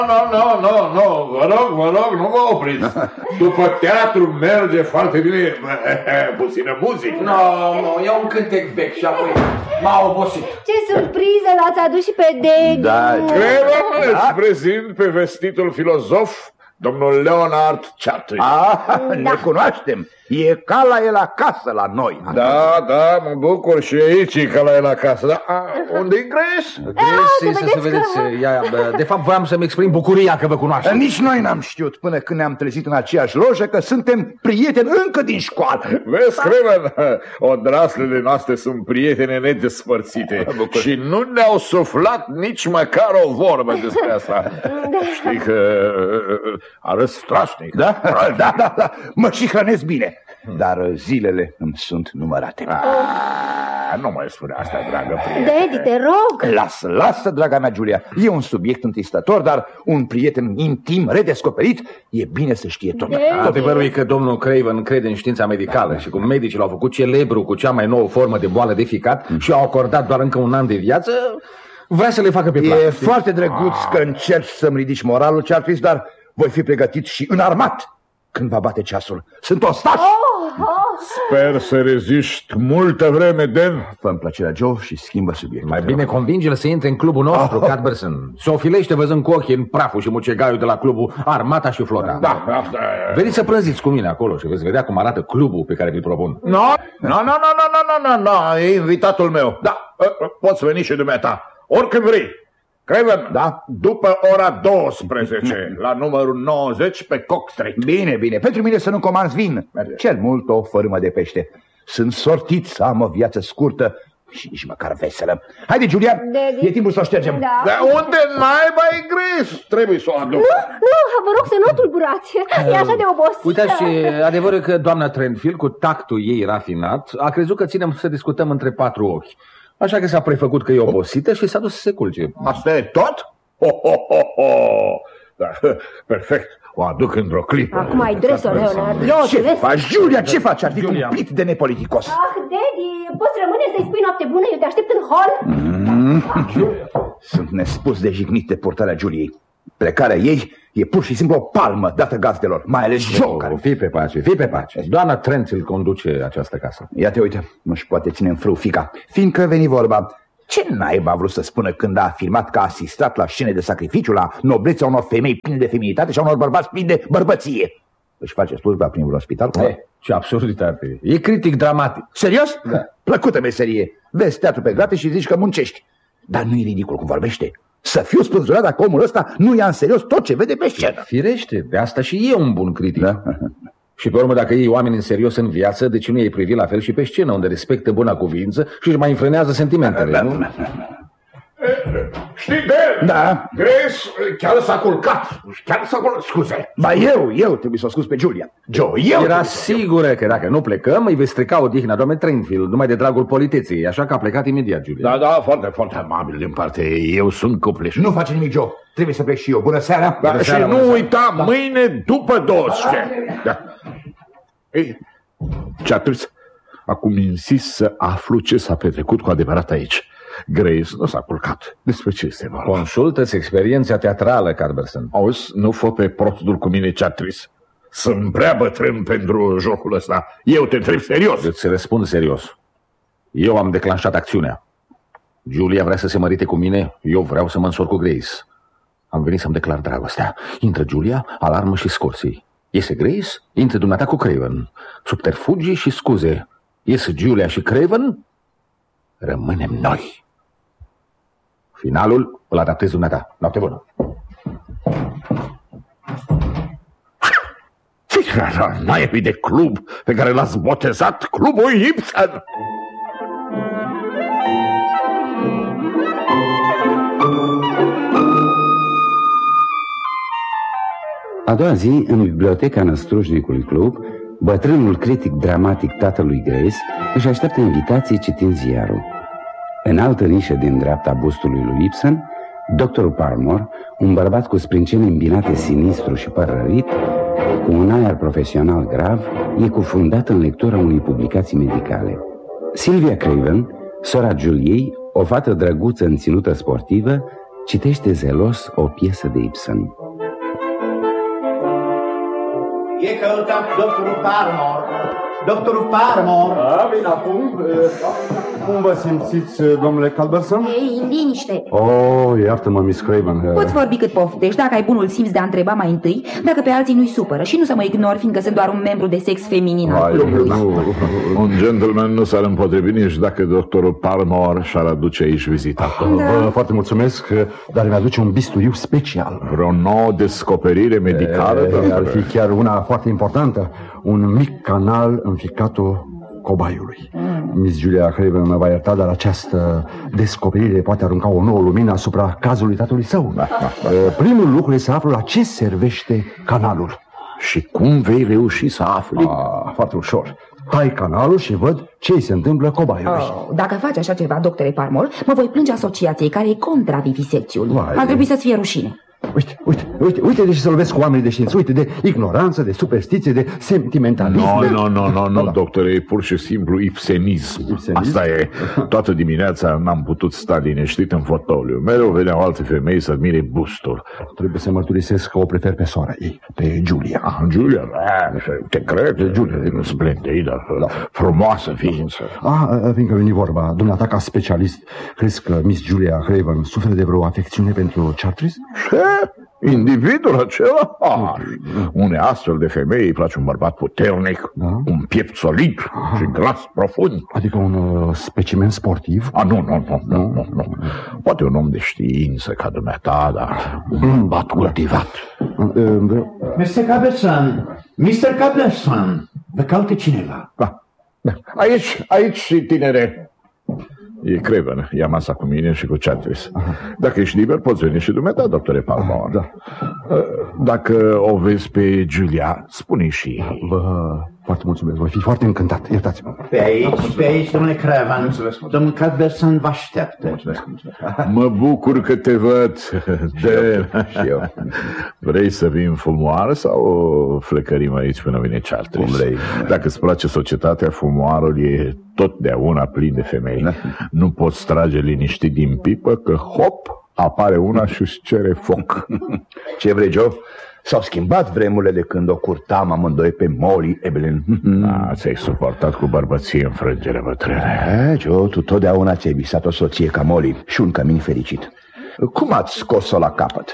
Nu, vă rog, nu vă opriți. După teatru merge foarte bine puțină muzică. Nu, e un cântec vechi și apoi m-a obosit. Ce surpriză, l-ați adus și pe Daddy. Da, îți prezint pe vestitul filozof, domnul Leonard Chatwin. Ne cunoaștem. E ca la el acasă la noi. Da, mă bucur și aici e ca la el acasă. Da, unde-i Grace? Grace, să vedeți. De fapt, voiam să-mi exprim bucuria că vă cunoaștem. Nici noi n-am știut până când ne-am trezit în aceeași lojă că suntem prieteni încă din școală. Vezi, Craven, odraslele noastre sunt prietene nedespărțite și nu ne-au suflat nici măcar o vorbă despre asta. Știi că arăți strașnic. Da, mă și hrănesc bine. Dar zilele îmi sunt numărate. Nu mai spune asta, dragă prieten. Daddy, te rog. Lasă, draga mea, Giulia. E un subiect întristător, dar un prieten intim, redescoperit, e bine să știe tot. Adevărul e că domnul Craven crede în știința medicală și cum medicii l-au făcut celebru cu cea mai nouă formă de boală de ficat și au acordat doar încă un an de viață, vrea să le facă pe plac. E foarte drăguț că încerci să-mi ridici moralul, Charles, dar voi fi pregătit și înarmat când va bate ceasul. Sunt ostaș! Sper să reziști multă vreme, Dan. Fă-mi plăcerea, Joe, și schimbă subiectul. Mai bine convinge-l să intre în clubul nostru, Cadberson. Se ofilește văzând cu ochii în praful și mucegaiul de la clubul Armata și Flota. Da. Veniți să prânziți cu mine acolo și veți vedea cum arată clubul pe care vi-l propun. Nu, e invitatul meu. Da, poți veni și dumneata, oricând vrei. Craven, da? După ora 12, la numărul 90 pe Cock Street. Bine, pentru mine să nu comanzi vin. Cel mult o fărâmă de pește. Sunt sortit să am o viață scurtă și nici măcar veselă. Haide, Giulia, Daddy. E timpul să o ștergem. Da. Dar unde naiba e Grace? Trebuie să o aduc. Nu, vă rog să nu o tulburați. E așa de obosită. Uitați, și adevărul că doamna Trenfield, cu tactul ei rafinat, a crezut că ținem să discutăm între patru ochi. Așa că s-a prefăcut că e obosită și s-a dus să se culce. Asta e tot? Da, perfect, o aduc într-o clipă. Acum ai dres-o, Leonard. Ce faci, Giulia? Ce faci? Ar fi cumplit de nepoliticos. Daddy, poți rămâne să-i spui noapte bună? Eu te aștept în hol. Sunt nespus de jignit de purtarea Giuliei. Plecarea ei e pur și simplu o palmă dată gazdelor, mai ales Joe. Fii pe pace. Doamna Trenfield conduce această casă. Ia te uite, nu-și poate ține în frâu fica. Fiindcă veni vorba, ce naiba a vrut să spună când a afirmat că a asistat la scene de sacrificiu, la noblețea unor femei pline de feminitate și a unor bărbați plini de bărbăție? Își face slujba prin vreun spital? Ce absurditate. E critic dramatic. Serios? Da. Plăcută meserie. Vezi teatru pe grate și zici că muncești. Dar nu e ridicol cum vorbește. Să fiu spânzurat dacă omul ăsta nu ia în serios tot ce vede pe scenă. Firește, de asta și e un bun critic. Da? Și pe urmă, dacă iei oameni în serios în viață, de ce nu i-ai privi la fel și pe scenă, unde respectă buna cuvință și își mai înfrânează sentimentele, nu? Știi, Dan? Da. Grace chiar s-a culcat. Scuze. Ba eu trebuie să o scuz pe Giulia. Joe, Era sigură că dacă nu plecăm, îi vei strica odihna doamne Trenfield, numai de dragul politeței, așa că a plecat imediat, Giulia. Da, foarte, foarte amabil din partea ei. Eu sunt cupleș. Nu face nimic, Joe. Trebuie să plec și eu. Bună seara. Da, și nu uita, mâine după 12. Da. Ei, Charles, acum insist să aflu ce s-a petrecut cu adevărat aici. Grace nu s-a culcat. Despre ce este vorba? Consultă-ți experiența teatrală, Cadberson. Auzi, nu fă pe prostul cu mine, Charles. Sunt prea bătrân pentru jocul ăsta. Eu te întreb serios. Îți răspund serios. Eu am declanșat acțiunea. Giulia vrea să se mărite cu mine, eu vreau să mă însor cu Grace. Am venit să-mi declar dragostea. Intră Giulia, alarmă și scorsii. Iese Grace, intră dumneata cu Craven. Subterfugii și scuze. Iese Giulia și Craven, rămânem noi. Finalul îl adaptezi dumneata. Noapte bună. Naibii de club pe care l-ați botezat Clubul Ibsen. A doua zi, în biblioteca năstrușnicului club, bătrânul critic dramatic tatălui Grace își așteaptă invitații citind ziarul. În altă nișă din dreapta bustului lui Ibsen, doctorul Parmore, un bărbat cu sprâncene îmbinate sinistru și părărit, cu un aer profesional grav, e cufundat în lectura unei publicații medicale. Sylvia Craven, sora Juliei, o fată drăguță în ținută sportivă, citește zelos o piesă de Ibsen. E căutat doctorul Parmor. Doctorul Parmor. Bine, acum, cum vă simțiți, domnule Culberson? Ei, liniște. Oh, iartă-mă, Miss Craven. Poți vorbi cât poftești, dacă ai bunul simț de a întreba mai întâi dacă pe alții nu-i supără și nu să mă ignori, fiindcă sunt doar un membru de sex feminin al clubului. Un gentleman nu s-ar împotrivi nici dacă doctorul Parmor și-ar aduce aici vizita. Vă foarte mulțumesc, dar mi-aduce un bisturiu special. Vreo nouă descoperire medicală? Ar fi chiar una foarte importantă. Un mic canal în ficatul cobaiului. Miss Julia Craven mă va ierta, dar această descoperire poate arunca o nouă lumină asupra cazului tatălui său. Primul lucru este să aflu la ce servește canalul. Și cum vei reuși să afli? Foarte ușor. Tai canalul și văd ce îi se întâmplă cobaiului. Dacă faci așa ceva, doctore Parmor, mă voi plânge asociației care e contra vivisecțiului. Ar trebui să-ți fie rușine. Uite de ce să lovesc cu oamenii de știință. Uite de ignoranță, de superstiție, de sentimentalism. Nu, doctore, e pur și simplu ibsenism. Asta e. Toată dimineața n-am putut sta liniștit în fotoliu. Mereu veneau alte femei să admire bustul. Trebuie să mărturisesc că o prefer pe sora ei, pe Julia. Julia? Te cred? Julia e splendidă, frumoasă ființă. Fiindcă veni vorba, dumneata ca specialist, crezi că Miss Julia Craven suferă de vreo afecțiune pentru Chartres? Individul acela? Unei astfel de femei îi place un bărbat puternic, un piept solid și glas profund. Adică un specimen sportiv? Nu. Poate un om de știință ca dumneata, dar un bărbat cultivat. Mr. Culberson, vă caute cineva. Aici, tinere. E Craven, ia masa cu mine și cu Chartres. Dacă ești liber, poți veni și dumneata, doctore Parmor. Da. Dacă o vezi pe Julia, spune și... Foarte mulțumesc, voi fi foarte încântat, iertați-mă. Pe aici, domnule Craven. Domnul Culberson vă așteaptă. Mă bucur că te văd. Și eu. Vrei să vin fumoară sau flecărim aici până vine Chartres? Cum vrei. Dacă îți place societatea, fumoarul e totdeauna plin de femei. Nu poți trage liniștit din pipă că, hop, apare una și își cere foc. Ce vrei, Joe? S-au schimbat vremurile de când o curtam amândoi pe Molly Evelyn. Ți-ai suportat cu bărbăție înfrângerea, bătrâne. Joe, tu totdeauna ți-ai visat o soție ca Molly și un cămin fericit. Cum ați scos-o la capăt?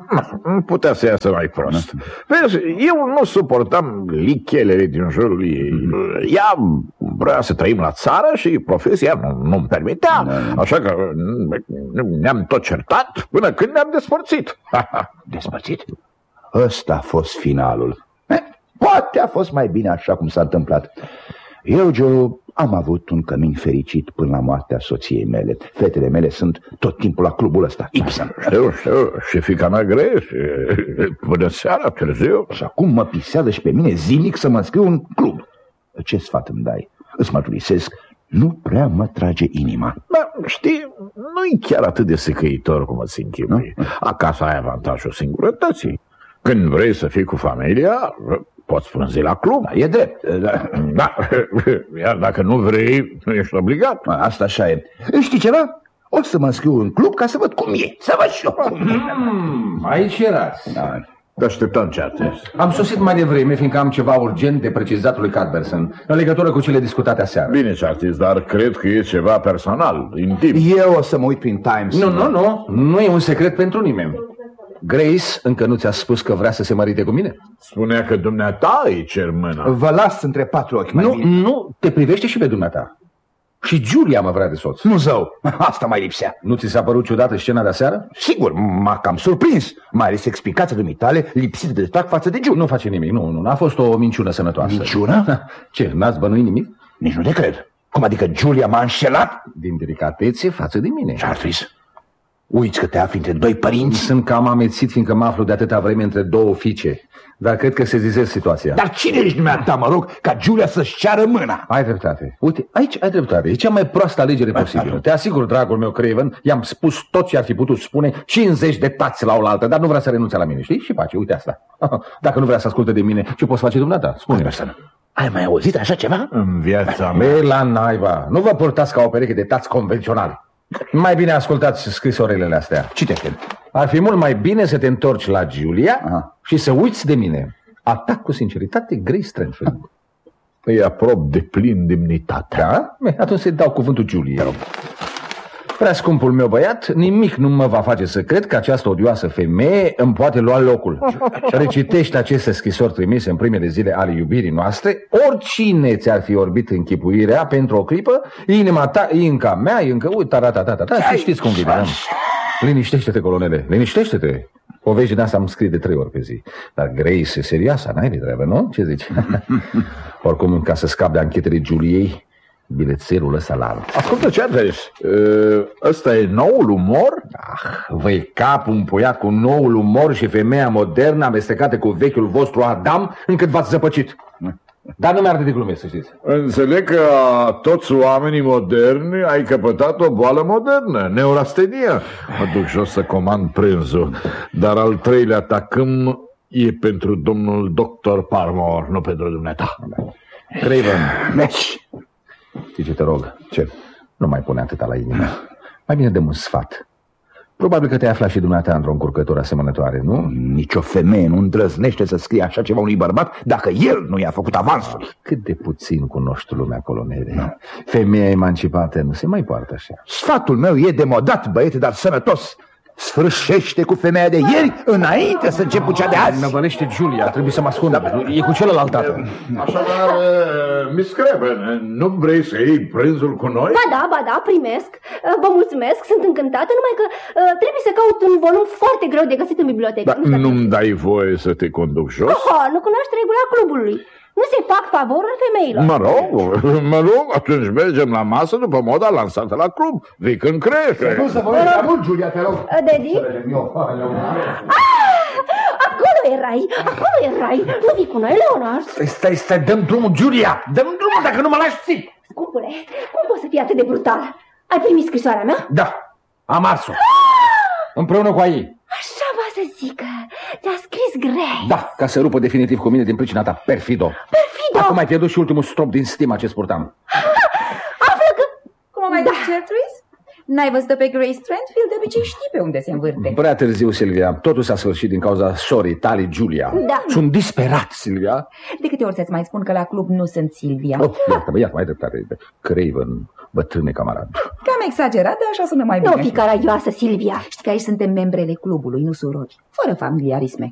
Nu putea să iasă mai prost. Vezi, eu nu suportam lichelele din jurul ei. Ea vrea să trăim la țară și profesia nu-mi permitea. Așa că ne-am tot certat până când ne-am despărțit. Despărțit? Ăsta a fost finalul. Poate a fost mai bine așa cum s-a întâmplat. Eu, Joe, am avut un cămin fericit până la moartea soției mele. Fetele mele sunt tot timpul la clubul ăsta, Ibsen. Știu, și fiica mea Grace, până seara, târziu. Și acum mă piseadă și pe mine zilnic să mă înscriu în club. Ce sfat îmi dai? Îți mărturisesc, nu prea mă trage inima. Știi, nu-i chiar atât de secăitor cum îți închipui. Acasă ai avantajul singurătății. Când vrei să fii cu familia, poți frânzi la club. E drept. Da, iar dacă nu vrei, nu ești obligat. Asta așa e. Știi ceva? O să mă înscriu în club ca să văd cum e. Să văd și eu cum e. Aici erați. Te așteptam, Chartres. Am sosit mai devreme, fiindcă am ceva urgent de precizat lui Culberson în legătură cu cele discutate aseară. Bine, Chartres, dar cred că e ceva personal, intim. Eu o să mă uit prin Times. Nu e un secret pentru nimeni. Grace încă nu ți-a spus că vrea să se mărite cu mine? Spunea că dumneata îi cer mâna. Vă las între patru ochi. Nu, te privește și pe dumneata. Și Julia mă vrea de soț. Nu, zău, asta mai lipsea. Nu ți s-a părut ciudată scena de aseară? Sigur, m-a cam surprins. Mai ales explicația dumitale lipsită de tact față de Julia. Nu face nimic, nu, a fost o minciună sănătoasă. Minciună? Ce, n-ați bănuit nimic? Nici nu te cred. Cum adică Julia m-a înșelat? Din delicatețe față de mine. Chartres, uiți că te afli între doi părinți? Sunt cam amețit, fiindcă mă aflu de atâta vreme între două fiice. Dar cred că se zizez situația. Dar cine ești dumneata, mă rog, ca Julia să-și ceară mâna? Ai dreptate. Uite, aici ai dreptate. E cea mai proastă alegere posibilă. Te asigur, dragul meu Craven, i-am spus tot ce ar fi putut spune, 50 de tați la oaltă, dar nu vrea să renunțe la mine, știi? Și pace, uite asta. Dacă nu vrea să asculte de mine, ce poți face dumneata? Spune-mi. Ai mai auzit așa ceva? În viața mea. La naiba, nu vă purtați ca o pereche de tați convenționali. Mai bine ascultați scrisorile astea. Citește. Ar fi mult mai bine să te întorci la Julia și să uiți de mine. Atac cu sinceritate, Grace Stranfield. Îi aprob de plin demnitatea. Da? Atunci să-i dau cuvântul Julia. Prea scumpul meu băiat, nimic nu mă va face să cred că această odioasă femeie îmi poate lua locul. Recitește aceste scrisori trimise în primele zile ale iubirii noastre. Oricine ți-ar fi orbit închipuirea pentru o clipă, inima ta e încă a mea, e încă... Și știți cum vine. Liniștește-te, colonele, liniștește-te. Povești din asta îmi scrie de 3 ori pe zi. Dar Grace e serioasă, n-ai de treabă, nu? Ce zici? Oricum, ca să scap de anchetele Juliei, bilețelul ăsta larg. Ascultă, ce vezi? Ăsta e noul umor? Vă-i capul împuiat cu noul umor și femeia modernă amestecată cu vechiul vostru Adam, încât v-ați zăpăcit. Dar nu mi-ar de glume, să știți. Înțeleg că toți oamenii moderni ai căpătat o boală modernă, neurastenia. Mă duc jos să comand prânzul, dar al 3-lea tacâm e pentru domnul doctor Parmore, nu pentru dumneata. Craven, știi ce te rog? Ce? Nu mai pune atâta la inimă. Mai bine dăm un sfat. Probabil că te-ai aflat și dumneata într-o încurcătură asemănătoare, nu? Nicio femeie nu îndrăznește să scrie așa ceva unui bărbat dacă el nu i-a făcut avansul. Cât de puțin cunoști lumea, colonele. Femeia emancipată nu se mai poartă așa. Sfatul meu e demodat, băiete, dar sănătos. Sfârșește cu femeia de ieri înainte să începu cea de azi. Năvălește Julia, trebuie să mă ascund. E cu celălalt tată. Așadar, Miss Craven, nu vrei să iei prânzul cu noi? Ba da, primesc. Vă mulțumesc, sunt încântată, numai că trebuie să caut un volum foarte greu de găsit în bibliotecă. Nu-mi dai voie să te conduc jos? Nu cunoști regula clubului. Nu se fac favoruri femeilor. Mă rog, atunci mergem la masă după moda lansată la club. Vii când crește. Nu să vorbești mai mult, Julia, te rog. Daddy? Acolo erai. Nu vii cu noi, Leonard? Stai, dăm drumul, Julia. Dăm drumul dacă nu mă lași țip. Scumpule, cum poți să fii atât de brutal? Ai primit scrisoarea mea? Da, am ars-o. Împreună cu a ei. Așa va să zică. Ți-a scris Grace. Da, ca să rupă definitiv cu mine din pricina ta, perfido. Acum ai pierdut și ultimul strop din stima ce sportam. Află că... Cum o mai dai, Gertrude? N-ai văzut pe Grace Trentfield? De obicei știi pe unde se învârte. Prea târziu, Silvia. Totul s-a sfârșit din cauza sorii tale, Julia. Da. Sunt disperat, Silvia. De câte ori să-ți mai spun că la club nu sunt Silvia? Iată, mai dreptate. Craven, bătrâne camarad. Cam exagerat, dar așa sună mai bine. Nu fi caragioasă, Silvia. Știi că aici suntem membrele clubului, nu surori. Fără familiarisme.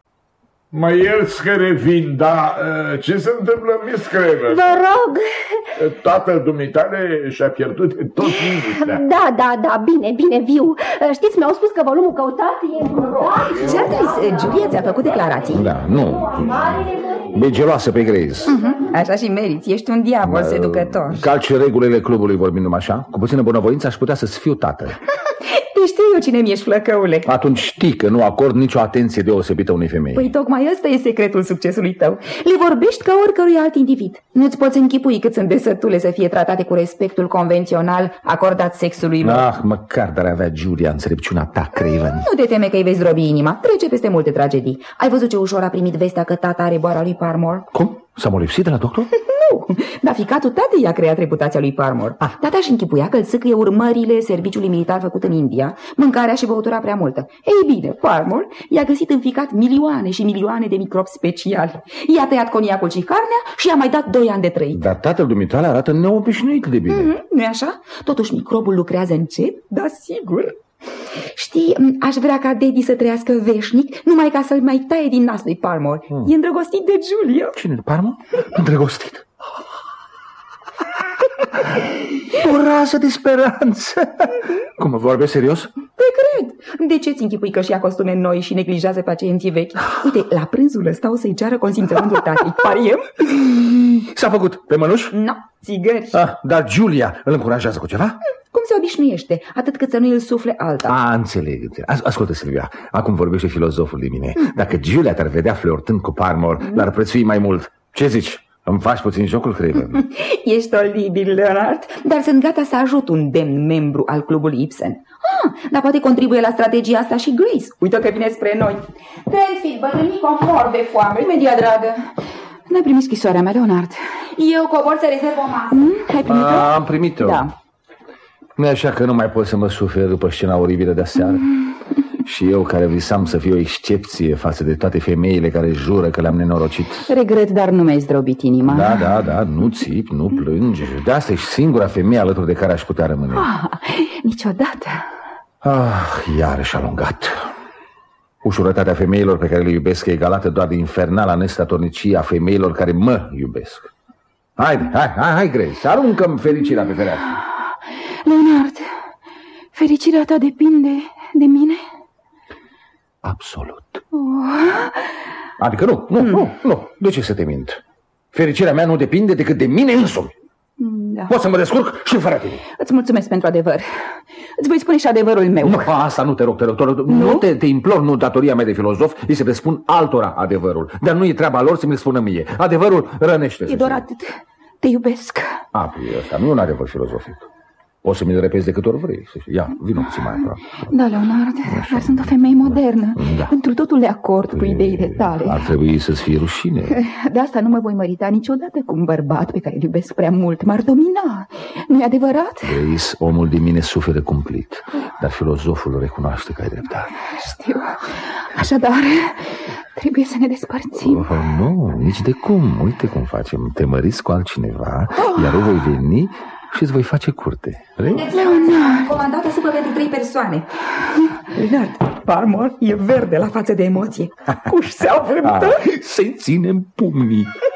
Mă ierți că revin, dar ce se întâmplă, Miss Craven? Vă rog. Tatăl dumitale și-a pierdut tot liniștea. Da, bine, viu. Știți, mi-au spus că volumul căutat e împrumutat. Gertrude, Julia ți-a făcut declarații? Da, nu. E geloasă pe Grace. Așa și meriți, ești un diavol seducător. Calci regulile clubului vorbind numai așa. Cu puțină bunăvoință aș putea să-ți fiu tată. Te știu eu cine mi-ești, flăcăule. Atunci știi că nu acord nicio atenție deosebită unei femei. Păi tocmai ăsta e secretul succesului tău. Le vorbești ca oricărui alt individ. Nu-ți poți închipui cât sunt de sătule să fie tratate cu respectul convențional acordat sexului lor. Măcar dar avea Julia înțelepciunea ta, Craven. Nu te teme că îi vezi zdrobi inima. Trece peste multe tragedii. Ai văzut ce ușor a primit vestea că tata are boala lui Parmore? Cum? S-a molipsit de la doctor? Nu, dar ficatul tatei i-a creat reputația lui Parmore. Tata își închipuia că îl sâcâie urmările serviciului militar făcut în India, mâncarea și băutura prea multă. Ei bine, Parmore i-a găsit în ficat milioane și milioane de microbi speciali. I-a tăiat coniacul și carnea și i-a mai dat 2 ani de trăit. Dar tatăl dumitale arată neobișnuit de bine. Nu-i așa? Totuși microbul lucrează încet, dar sigur. Știi, aș vrea ca Daddy să trăiască veșnic, numai ca să-l mai taie din nas lui Parmore. E îndrăgostit de Julia. Cine, Parmore? Îndrăgostit? O rază de speranță. Cum, vorbesc serios? Te cred. De ce ți închipui că și-a costume noi și neglijează pacienții vechi? Uite, la prânzul ăsta o să-i ceară consimțământul tatei. Pariem? S-a făcut pe mănuși? No, țigări. Dar Julia îl încurajează cu ceva? Cum se obișnuiește, atât cât să nu îl sufle alta. Înțeleg. Ascultă, Silvia, acum vorbește filozoful de mine. Dacă Julia te-ar vedea flirtând cu Parmore, l-ar prețui mai mult. Ce zici? Îmi faci puțin jocul, Craven? Ești olibil, Leonard, dar sunt gata să ajut un demn membru al clubului Ibsen. Dar poate contribuie la strategia asta și Grace. Uită că vine spre noi. Trentfield, bătrânică, mor de foame. Imediat, dragă. N-ai primit scrisoarea mea, Leonard? Eu cobor să rezerv o masă. Ai primit-o? Am primit-o. Da. Nu-i așa că nu mai pot să mă sufer după scena oribilă de aseară? Și eu care visam să fiu o excepție față de toate femeile care jură că le-am nenorocit. Regret, dar nu mi-ai zdrobit inima. Da, nu țipi, nu plângi. De asta ești singura femeie alături de care aș putea rămâne. Niciodată. Iarăși alungat. Ușurătatea femeilor pe care le iubesc e egalată doar de infernala nestatornicie a femeilor care mă iubesc. Hai, Grace, aruncă-mi fericirea pe fereastră. Leonard, fericirea ta depinde de mine? Absolut. Adică nu. De ce să te mint? Fericirea mea nu depinde decât de mine însumi. Da. Pot să mă descurc și fără tine. Îți mulțumesc pentru adevăr. Îți voi spune și adevărul meu. Nu, asta nu te rog. Nu te implor, nu, datoria mea de filozof e să le spun altora adevărul. Dar nu e treaba lor să mi-l spună mie. Adevărul rănește. E doar atât. Te iubesc. Asta nu e un adevăr filozofic. O să mi-l repezi de câte ori vrei. Ia, vină puțin mai aproape. Da, Leonard, dar sunt o femeie modernă. Întru totul de acord cu ideile tale. Ar trebui să-ți fie rușine. De asta nu mă voi mărita niciodată cu un bărbat pe care îl iubesc prea mult. M-ar domina. Nu-i adevărat? Grace, omul din mine suferă cumplit, dar filozoful recunoaște că ai dreptate. Știu. Așadar, trebuie să ne despărțim. Nu, nici de cum. Uite cum facem. Te măriți cu altcineva, iar eu voi veni și îți voi face curte. Leonard, comandată supă pentru 3 persoane. Leonard, Parmor e verde la față de emoție. Cuși se avântă. Să-i ținem pumnii.